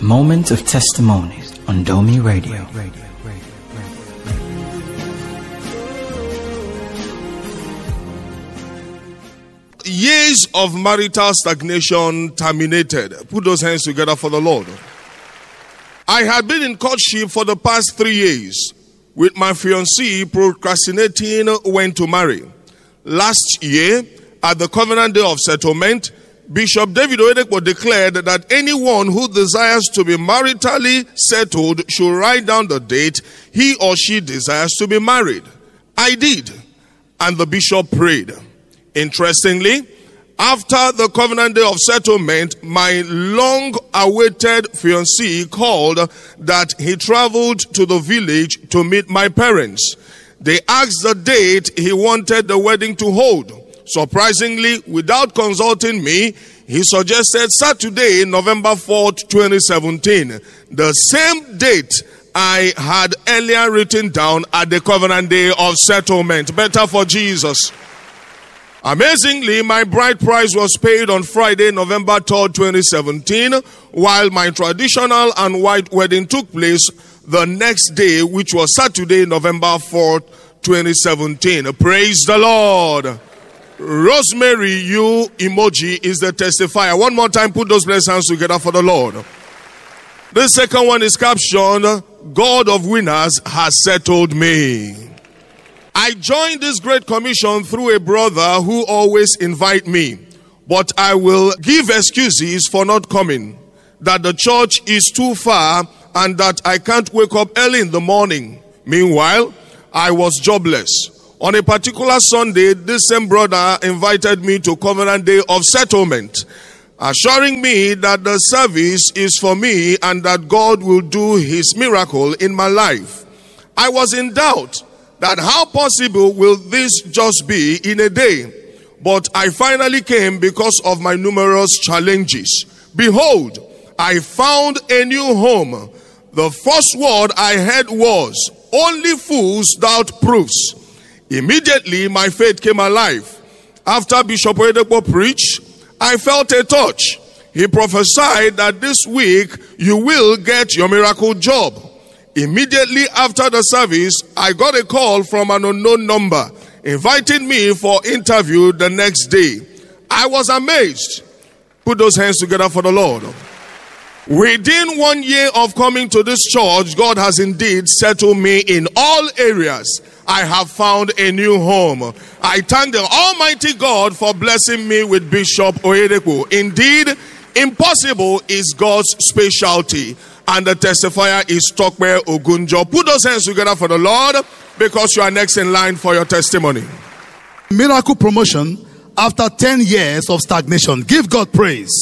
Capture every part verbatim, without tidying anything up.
Moment of Testimonies on Domi Radio. Years of marital stagnation terminated. Put those hands together for the Lord. I had been in courtship for the past three years with my fiancée procrastinating when to marry. Last year, at the Covenant Day of Settlement, Bishop David Oyedepo declared that anyone who desires to be maritally settled should write down the date he or she desires to be married. I did, and the bishop prayed. Interestingly, after the Covenant Day of Settlement, my long-awaited fiancé called that he traveled to the village to meet my parents. They asked the date he wanted the wedding to hold. Surprisingly, without consulting me, he suggested Saturday, November fourth, twenty seventeen, the same date I had earlier written down at the Covenant Day of Settlement. Better for Jesus. Amazingly, my bride price was paid on Friday, November third, twenty seventeen, while my traditional and white wedding took place the next day, which was Saturday, November fourth, twenty seventeen. Praise the Lord. Rosemary, you emoji is the testifier. One more time, put those blessed hands together for the Lord. The second one is captioned, God of winners has settled me. I joined this great commission through a brother who always invite me, but I will give excuses for not coming, that the church is too far and that I can't wake up early in the morning. Meanwhile, I was jobless. On a particular Sunday, this same brother invited me to Covenant Day of Settlement, assuring me that the service is for me and that God will do his miracle in my life. I was in doubt that how possible will this just be in a day? But I finally came because of my numerous challenges. Behold, I found a new home. The first word I heard was, only fools doubt proofs. Immediately, my faith came alive. After Bishop Oyedepo preached, I felt a touch. He prophesied that this week you will get your miracle job. Immediately after the service, I got a call from an unknown number inviting me for interview the next day. I was amazed. Put those hands together for the Lord. Within one year of coming to this church, God has indeed settled me in all areas. I have found a new home. I thank the Almighty God for blessing me with Bishop Oyedepo. Indeed, impossible is God's specialty. And the testifier is Tokwe Ogunjo. Put those hands together for the Lord, because you are next in line for your testimony. Miracle promotion after ten years of stagnation. Give God praise.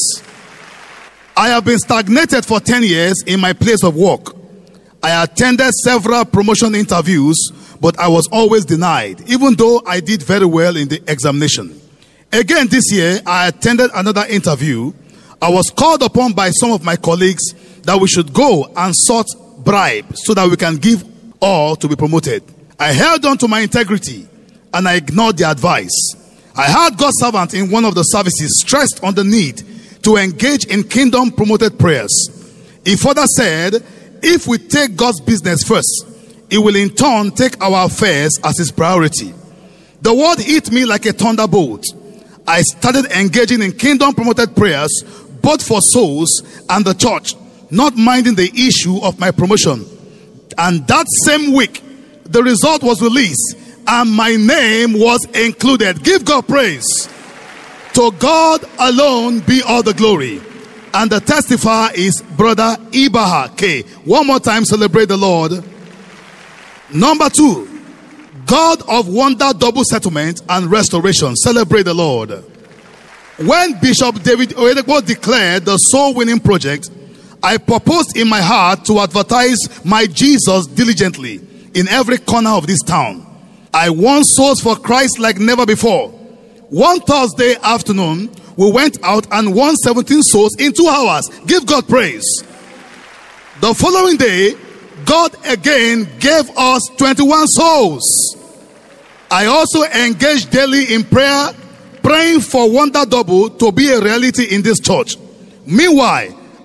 I have been stagnated for ten years in my place of work. I attended several promotion interviews, but I was always denied, even though I did very well in the examination. Again this year, I attended another interview. I was called upon by some of my colleagues that we should go and sort bribe so that we can give all to be promoted. I held on to my integrity and I ignored the advice. I heard God's servant in one of the services stressed on the need to engage in kingdom promoted prayers. He further said, if we take God's business first, He will in turn take our affairs as His priority. The word hit me like a thunderbolt. I started engaging in kingdom promoted prayers, both for souls and the church, not minding the issue of my promotion. And that same week, the result was released and my name was included. Give God praise. To God alone be all the glory. And the testifier is Brother Ibaha K. One more time, celebrate the Lord. Number two, God of wonder, double settlement and restoration. Celebrate the Lord. When Bishop David Oyedepo declared the soul winning project, I proposed in my heart to advertise my Jesus diligently in every corner of this town. I won souls for Christ like never before. One Thursday afternoon, we went out and won seventeen souls in two hours. Give God praise. The following day, God again gave us twenty-one souls. I also engaged daily in prayer, praying for Wonder Double to be a reality in this church. Meanwhile,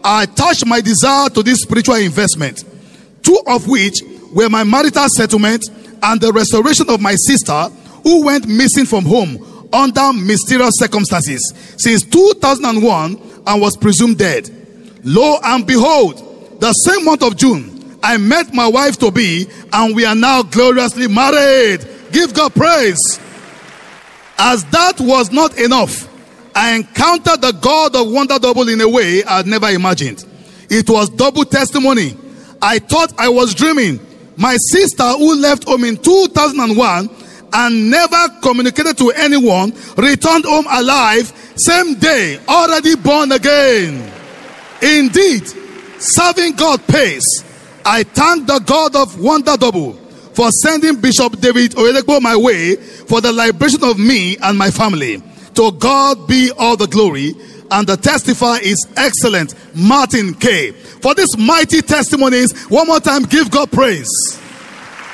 I attached my desire to this spiritual investment, two of which were my marital settlement and the restoration of my sister who went missing from home under mysterious circumstances since two thousand one and was presumed dead. Lo and behold, the same month of June, I met my wife to be, and we are now gloriously married. Give God praise. As that was not enough, I encountered the God of Wonder Double in a way I had never imagined. It was double testimony. I thought I was dreaming. My sister, who left home in two thousand one and never communicated to anyone, returned home alive same day, already born again. Indeed, serving God pays. I thank the God of Wonder Double for sending Bishop David Oyedepo my way for the liberation of me and my family. To God be all the glory. And the testifier is excellent, Martin K. For these mighty testimonies, one more time, give God praise.